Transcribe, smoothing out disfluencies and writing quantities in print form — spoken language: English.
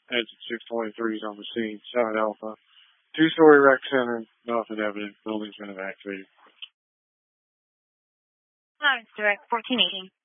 Exit 623 is on the scene. 7 Alpha. Two-story rec center. Nothing evident. Building's been evacuated. Hi, it's Direct 1418.